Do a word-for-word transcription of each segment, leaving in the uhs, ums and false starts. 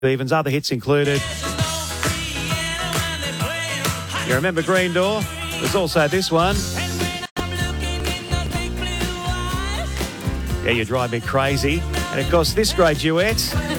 Stevens. Other hits included. You remember Green Door? There's also this one. Yeah, You Drive Me Crazy. And of course, this great duet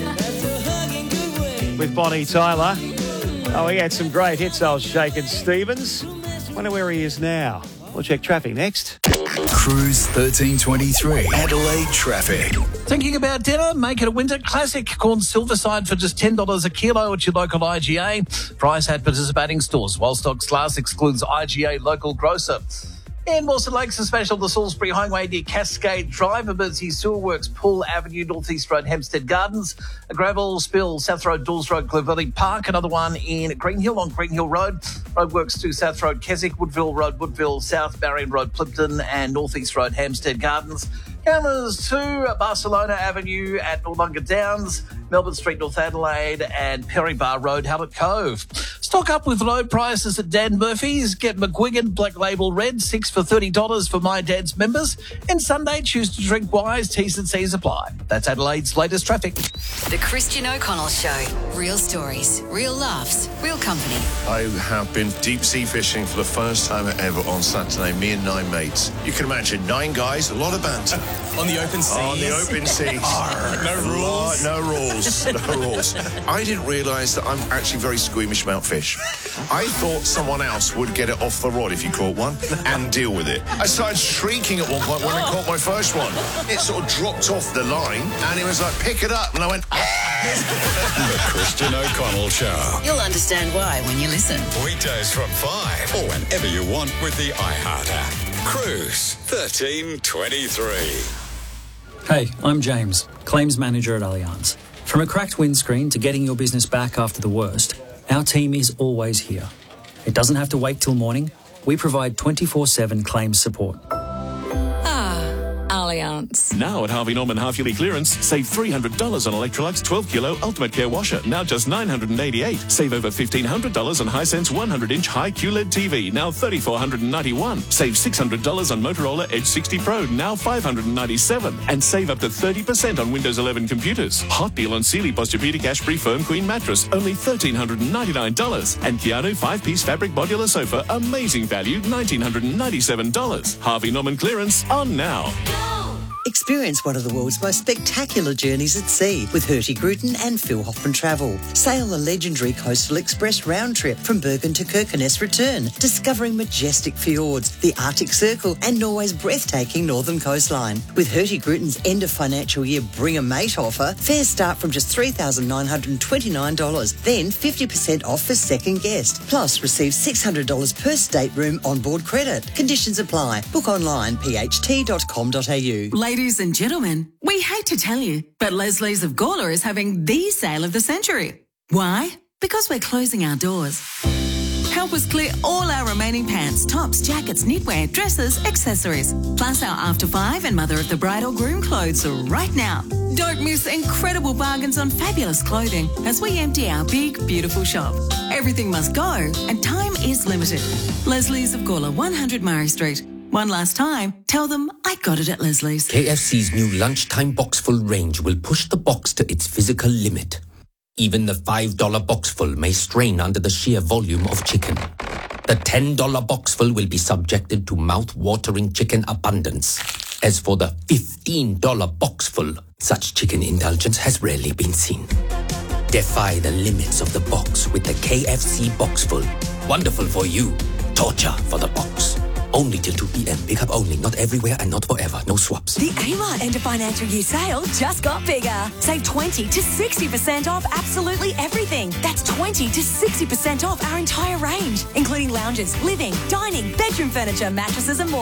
with Bonnie Tyler. Oh, he had some great hits, old Shakin' Stevens. Wonder where he is now. We'll check traffic next. Cruise thirteen twenty-three, Adelaide traffic. Thinking about dinner? Make it a winter classic. Corn Silverside for just ten dollars a kilo at your local I G A. Price at participating stores. While stocks last, excludes I G A local grocer. In Mawson Lakes, a special, the Salisbury Highway near Cascade Drive, Emergency Sewer Works, Poole Avenue, North East Road, Hempstead Gardens, a gravel spill, South Road, Dawes Road, Clovelly Park, another one in Green Hill on Green Hill Road, roadworks to South Road, Keswick, Woodville Road, Woodville, South Marion Road, Plimpton, and North East Road, Hampstead Gardens. Cameras to Barcelona Avenue at Noarlunga Downs, Melbourne Street, North Adelaide, and Perry Bar Road, Hallett Cove. Stock up with low prices at Dan Murphy's. Get McGuigan Black Label Red, six for thirty dollars for My Dad's members. And Sunday, choose to drink wise. T's and C's apply. That's Adelaide's latest traffic. The Christian O'Connell Show. Real stories, real laughs, real company. I have been deep sea fishing for the first time ever on Saturday, me and nine mates. You can imagine, nine guys, a lot of banter. On the open seas. On the open seas. No rules. No rules. No rules. I didn't realise that I'm actually very squeamish about fish. I thought someone else would get it off the rod if you caught one and deal with it. I started shrieking at one point when I caught my first one. It sort of dropped off the line and it was like, pick it up. And I went, The Christian O'Connell Show. You'll understand why when you listen. Weekdays from five or whenever you want with the iHeart app. Cruise thirteen twenty-three. Hey, I'm James, Claims Manager at Allianz. From a cracked windscreen to getting your business back after the worst, our team is always here. It doesn't have to wait till morning. We provide twenty-four seven claims support. Allianz. Now at Harvey Norman half-yearly clearance, save three hundred dollars on Electrolux twelve kilo Ultimate Care Washer, now just nine hundred eighty-eight dollars. Save over fifteen hundred dollars on Hisense one hundred inch high Q L E D T V, now three thousand four hundred ninety-one dollars. Save six hundred dollars on Motorola Edge sixty Pro, now five hundred ninety-seven dollars. And save up to thirty percent on Windows eleven computers. Hot deal on Sealy Posturepedic Ashbury Firm Queen Mattress, only one thousand three hundred ninety-nine dollars. And Keanu five-piece fabric modular sofa, amazing value, one thousand nine hundred ninety-seven dollars. Harvey Norman clearance on now. Experience one of the world's most spectacular journeys at sea with Hurtigruten and Phil Hoffman Travel. Sail the legendary Coastal Express round trip from Bergen to Kirkenes return, discovering majestic fjords, the Arctic Circle and Norway's breathtaking northern coastline. With Hurtigruten's end of financial year Bring a Mate offer, fares start from just three thousand nine hundred twenty-nine dollars, then fifty percent off for second guest. Plus, receive six hundred dollars per stateroom onboard credit. Conditions apply. Book online, p h t dot com dot a u. Ladies and gentlemen, we hate to tell you, but Leslie's of Gawler is having the sale of the century. Why? Because we're closing our doors. Help us clear all our remaining pants, tops, jackets, knitwear, dresses, accessories, plus our After Five and Mother of the Bride or Groom clothes right now. Don't miss incredible bargains on fabulous clothing as we empty our big, beautiful shop. Everything must go and time is limited. Leslie's of Gawler, one hundred Murray Street. One last time, tell them I got it at Leslie's. K F C's new lunchtime boxful range will push the box to its physical limit. Even the five dollar boxful may strain under the sheer volume of chicken. The ten dollar boxful will be subjected to mouth-watering chicken abundance. As for the fifteen dollar boxful, such chicken indulgence has rarely been seen. Defy the limits of the box with the K F C boxful. Wonderful for you, torture for the box. Only till two p.m. Pick up only, not everywhere and not forever. No swaps. The Amart end of financial year sale just got bigger. Save twenty to sixty percent off absolutely everything. That's twenty to sixty percent off our entire range, including lounges, living, dining, bedroom furniture, mattresses and more.